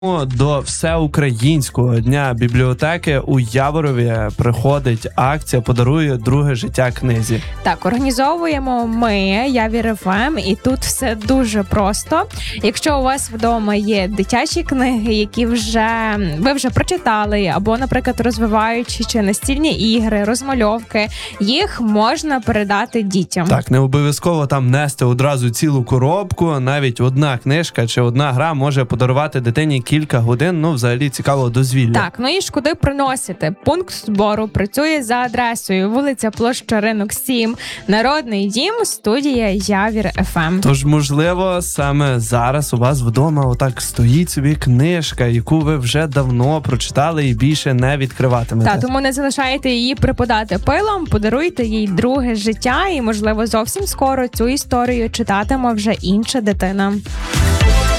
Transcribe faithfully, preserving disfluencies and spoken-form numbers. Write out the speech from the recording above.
До всеукраїнського дня бібліотеки у Яворові приходить акція «Подарує друге життя книзі». Так, організовуємо ми, Явір еф ем, і тут все дуже просто. Якщо у вас вдома є дитячі книги, які вже ви вже прочитали, або, наприклад, розвиваючі чи настільні ігри, розмальовки, їх можна передати дітям. Так, не обов'язково там нести одразу цілу коробку, навіть одна книжка чи одна гра може подарувати дитині кілька годин, ну, взагалі, цікавого дозвілля. Так, ну і ж куди приносити? Пункт збору працює за адресою вулиця Площа Ринок сім, Народний дім, студія Явір еф ем. Тож, можливо, саме зараз у вас вдома отак стоїть собі книжка, яку ви вже давно прочитали і більше не відкриватимете. Так, тому не залишайте її припадати пилом, подаруйте їй друге життя і, можливо, зовсім скоро цю історію читатиме вже інша дитина.